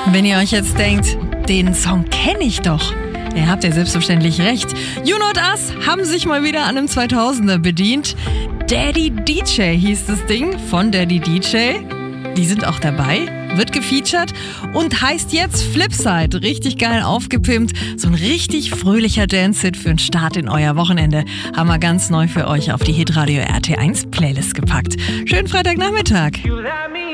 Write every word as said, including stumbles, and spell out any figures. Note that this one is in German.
Wenn ihr euch jetzt denkt, den Song kenne ich doch, ihr habt ja selbstverständlich recht. You Not Us haben sich mal wieder an einem zweitausender bedient. Daddy D J hieß das Ding von Daddy D J. Die sind auch dabei, wird gefeatured und heißt jetzt Flipside. Richtig geil aufgepimpt. So ein richtig fröhlicher Dance-Hit für einen Start in euer Wochenende. Haben wir ganz neu für euch auf die Hitradio R T eins Playlist gepackt. Schönen Freitagnachmittag.